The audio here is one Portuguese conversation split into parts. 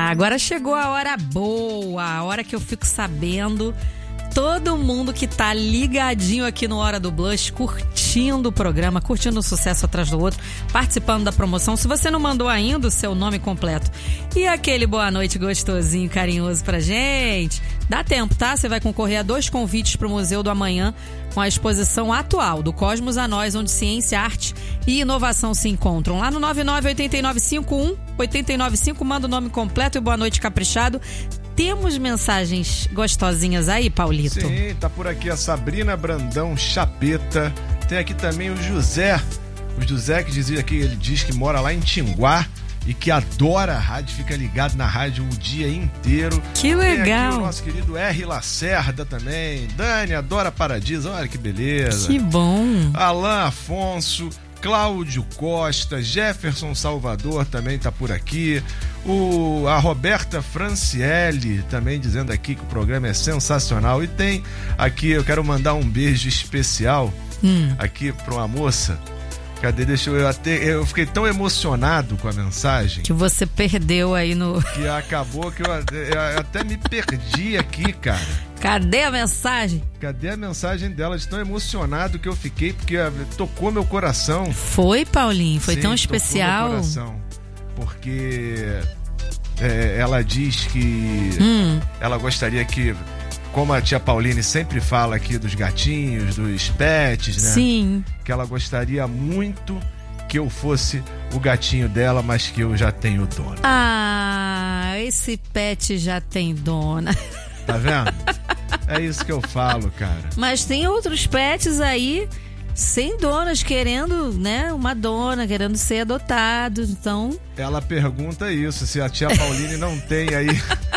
Agora chegou a hora boa, a hora que eu fico sabendo. Todo mundo que tá ligadinho aqui no Hora do Blush, curtindo o programa, curtindo um sucesso atrás do outro, participando da promoção. Se você não mandou ainda o seu nome completo e aquele boa noite gostosinho, carinhoso pra gente, dá tempo, tá? Você vai concorrer a 2 convites pro Museu do Amanhã, com a exposição atual do Cosmos a Nós, onde ciência, arte e inovação se encontram. Lá no 998951-895, manda o nome completo e boa noite caprichado. Temos mensagens gostosinhas aí, Paulito? Sim, tá por aqui a Sabrina Brandão Chapeta. Tem aqui também o José. O José que dizia aqui, ele diz que mora lá em Tinguá e que adora a rádio, fica ligado na rádio o dia inteiro. Que legal! Tem aqui o nosso querido R. Lacerda também. Dani, adora Paradiso, olha que beleza. Que bom! Alain Afonso, Cláudio Costa, Jefferson Salvador também tá por aqui. A Roberta Franciele também dizendo aqui que o programa é sensacional. E tem aqui, eu quero mandar um beijo especial aqui pra uma moça. Cadê? Eu fiquei tão emocionado com a mensagem. Que você perdeu aí no... Que acabou que eu até me perdi aqui, cara. Cadê a mensagem? Cadê a mensagem dela? De tão emocionado que eu fiquei, porque tocou meu coração. Foi, Paulinho? Foi Sim, tão especial? Tocou meu coração. Porque ela diz que ela gostaria que, como a tia Pauline sempre fala aqui dos gatinhos, dos pets, né? Sim. Que ela gostaria muito que eu fosse o gatinho dela, mas que eu já tenho dono. Ah, esse pet já tem dona. Tá vendo? É isso que eu falo, cara. Mas tem outros pets aí sem donas, querendo, né, uma dona, querendo ser adotado, então... Ela pergunta isso, se a tia Pauline não tem aí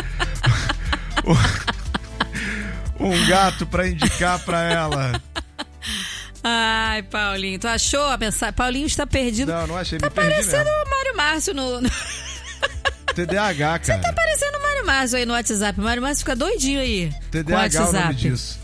um gato pra indicar pra ela. Ai, Paulinho, tu achou a mensagem? Paulinho está perdido. Não achei, tá me perdi mesmo. Tá parecendo o Mário Márcio no... TDAH, cara. Você tá parecendo o Mário Márcio aí no WhatsApp. O Mário Márcio fica doidinho aí. TDAH é o nome disso.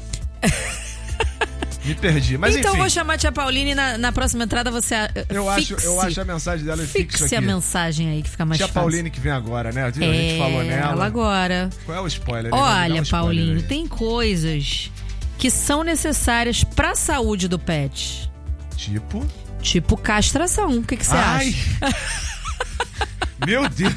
Me perdi, mas então enfim. Vou chamar a tia Pauline na próxima entrada você eu acho a mensagem dela fixa aqui. A mensagem aí que fica mais tia fácil. Pauline que vem agora, né? A gente falou nela. Ela agora. Qual é o spoiler? Olha, Paulinho, tem coisas que são necessárias pra saúde do pet. Tipo castração. O que você acha? Meu Deus.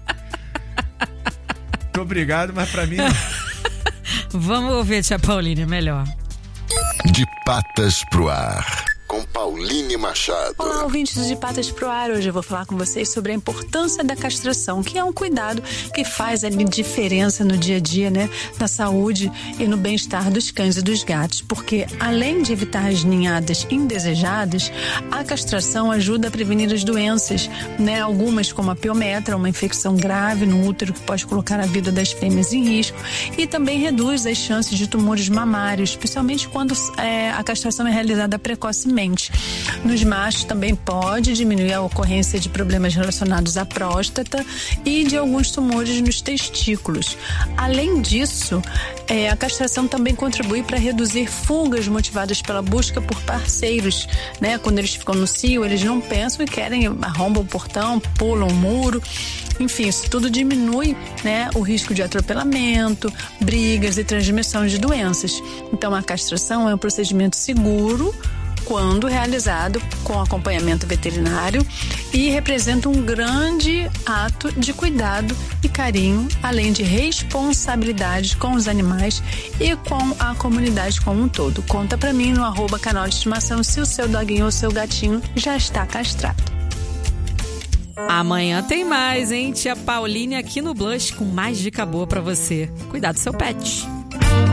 Muito obrigado, mas pra mim... Vamos ouvir a tia Pauline, melhor. De Patas pro Ar, com Pauline Machado. Olá, ouvintes de Patas pro Ar. Hoje eu vou falar com vocês sobre a importância da castração, que é um cuidado que faz a diferença no dia a dia, né? Na saúde e no bem-estar dos cães e dos gatos. Porque, além de evitar as ninhadas indesejadas, a castração ajuda a prevenir as doenças, né? Algumas, como a piometra, uma infecção grave no útero que pode colocar a vida das fêmeas em risco, e também reduz as chances de tumores mamários, especialmente quando a castração é realizada precocemente. Nos machos também pode diminuir a ocorrência de problemas relacionados à próstata e de alguns tumores nos testículos. Além disso, a castração também contribui para reduzir fugas motivadas pela busca por parceiros, né? Quando eles ficam no cio, eles não pensam e querem, arrombam o portão, pulam o muro. Enfim, isso tudo diminui, né, o risco de atropelamento, brigas e transmissão de doenças. Então, a castração é um procedimento seguro quando realizado com acompanhamento veterinário e representa um grande ato de cuidado e carinho, além de responsabilidade com os animais e com a comunidade como um todo. Conta pra mim no @canal de estimação se o seu doguinho ou seu gatinho já está castrado. Amanhã tem mais, hein? Tia Pauline aqui no Blush com mais dica boa pra você. Cuidar do seu pet.